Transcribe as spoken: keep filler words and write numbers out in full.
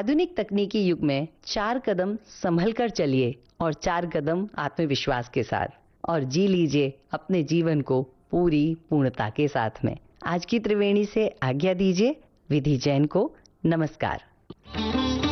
आधुनिक तकनीकी युग में चार कदम संभल कर चलिए और चार कदम आत्मविश्वास के साथ, और जी लीजिए अपने जीवन को पूरी पूर्णता के साथ में। आज की त्रिवेणी से आज्ञा दीजिए। विधि जैन को नमस्कार।